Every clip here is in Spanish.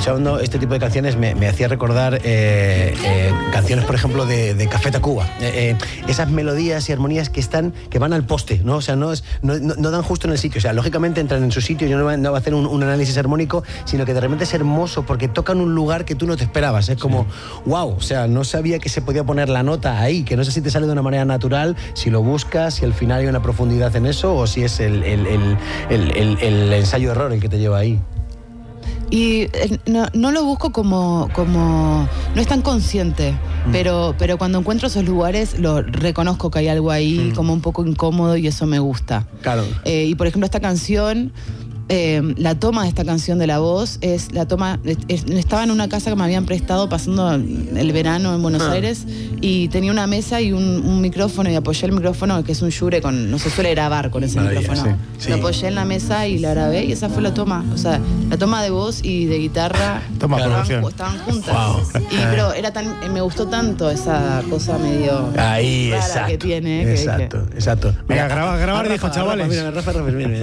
escuchando este tipo de canciones me hacía recordar canciones, por ejemplo, de Café Tacuba. Esas melodías y armonías que van al poste, ¿no? O sea, no dan justo en el sitio. O sea, lógicamente entran en su sitio y no va a hacer un análisis armónico, sino que de repente es hermoso porque tocan un lugar que tú no te esperabas. Es como, wow, o sea, no sabía que se podía poner la nota ahí, que no sé si te sale de una manera natural, si lo buscas, si al final hay una profundidad en eso o si es el ensayo-error el que te lleva ahí. Y no lo busco como no es tan consciente, pero cuando encuentro esos lugares lo reconozco que hay algo ahí como un poco incómodo y eso me gusta. Claro. Y por ejemplo esta canción, la toma de esta canción de la voz es la toma, estaba en una casa que me habían prestado pasando el verano en Buenos Aires y tenía una mesa y un micrófono y apoyé el micrófono, que es un Shure, no se suele grabar con ese micrófono. Sí. Lo apoyé en la mesa y la grabé y esa fue la toma. O sea, la toma de voz y de guitarra estaban juntas. Wow. Pero me gustó tanto esa cosa medio ahí, rara exacto, que tiene. Exacto. Mira, grabar dijo, chavales. Mira, Rafa, mira.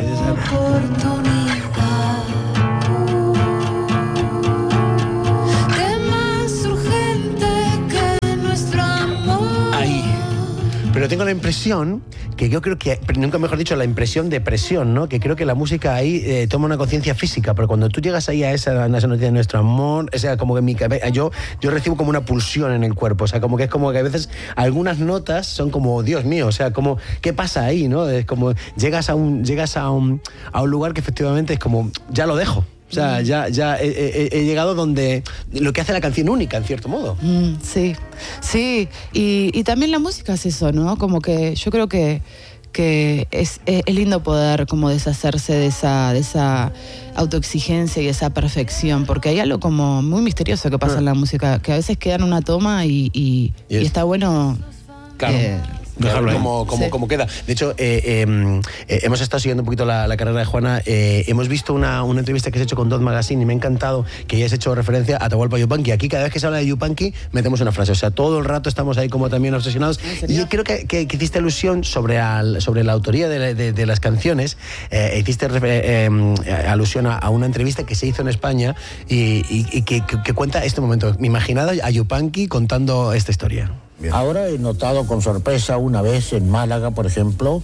Pero tengo la impresión que yo creo que, nunca mejor dicho, la impresión de presión, ¿no? Que creo que la música ahí toma una conciencia física, pero cuando tú llegas ahí a esa noticia de nuestro amor, o sea, como que en mi cabeza, yo recibo como una pulsión en el cuerpo, o sea, como que es como que a veces algunas notas son como, Dios mío, o sea, como, ¿qué pasa ahí, no? Es como, llegas a un lugar que efectivamente es como, ya lo dejo. O sea, ya he llegado donde lo que hace la canción única, en cierto modo. Sí. Y también la música es eso, ¿no? Como que yo creo que es lindo poder como deshacerse de esa autoexigencia y esa perfección, porque hay algo como muy misterioso que pasa en la música, que a veces queda en una toma y está bueno... Claro. Dejarlo como queda. De hecho, hemos estado siguiendo un poquito la carrera de Juana. Hemos visto una entrevista que has hecho con Dot Magazine y me ha encantado que hayas hecho referencia a Atahualpa Yupanqui. Aquí cada vez que se habla de Yupanqui metemos una frase. O sea, todo el rato estamos ahí como también obsesionados. Y creo que hiciste alusión sobre la autoría de las canciones. Hiciste alusión a una entrevista que se hizo en España y que cuenta este momento. Me imaginaba a Yupanqui contando esta historia. Bien. Ahora he notado con sorpresa una vez en Málaga, por ejemplo,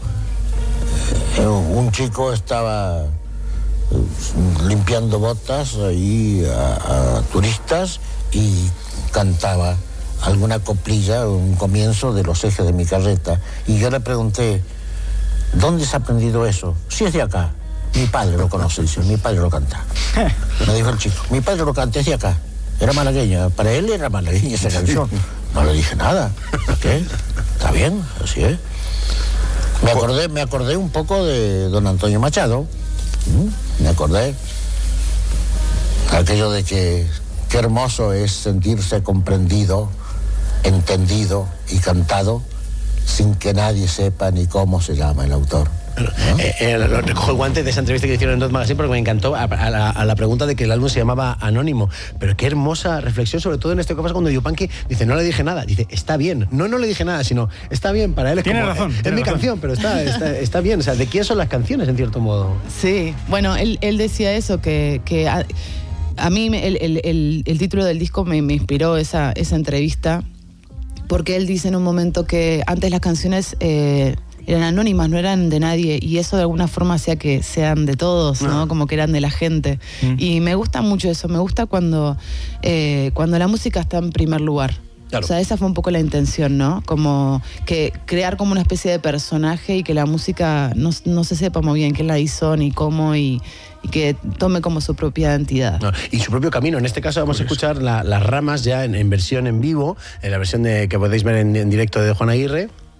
un chico estaba limpiando botas ahí a turistas y cantaba alguna coplilla, un comienzo de Los ejes de mi carreta. Y yo le pregunté, ¿dónde has aprendido eso? Si es de acá. Mi padre lo conoce, dice, mi padre lo canta. Me dijo el chico, mi padre lo canta, es de acá. Era malagueña, para él era malagueña esa canción. No le dije nada. ¿Qué? Está bien, así es. Me acordé un poco de don Antonio Machado. Me acordé. Aquello de que qué hermoso es sentirse comprendido, entendido y cantado sin que nadie sepa ni cómo se llama el autor. Recojo el guante de esa entrevista que hicieron en Dot Magazine porque me encantó a la pregunta de que el álbum se llamaba Anónimo. Pero qué hermosa reflexión, sobre todo en este que pasa cuando Yupanqui dice, no le dije nada. Dice, está bien. No le dije nada, sino está bien para él. Es tiene como, razón. Es mi canción, pero está bien. O sea, ¿de quién son las canciones, en cierto modo? Sí, bueno, él decía eso, que a mí el título del disco me inspiró esa entrevista, porque él dice en un momento que antes las canciones... eran anónimas, no eran de nadie, y eso de alguna forma hacía que sean de todos, ¿no? Como que eran de la gente. Y me gusta mucho eso, me gusta cuando la música está en primer lugar. Claro. O sea, esa fue un poco la intención, ¿no? Como que crear como una especie de personaje y que la música no se sepa muy bien quién la hizo ni cómo y que tome como su propia identidad. No, y su propio camino. En este caso vamos a escuchar las ramas ya en versión en vivo, en la versión que podéis ver en directo de Juan Aguirre.